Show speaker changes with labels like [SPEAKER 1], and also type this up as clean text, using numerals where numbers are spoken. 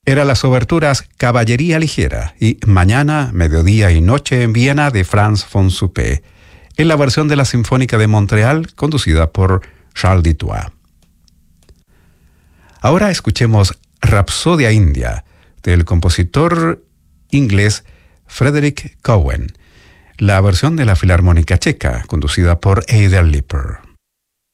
[SPEAKER 1] Eran las oberturas Caballería Ligera y Mañana, Mediodía y Noche en Viena de Franz von Suppé, en la versión de la Sinfónica de Montreal conducida por Charles Dutoit. Ahora escuchemos Rapsodia India del compositor inglés Frederick Cowen, la versión de la Filarmónica Checa conducida por Eider Liper.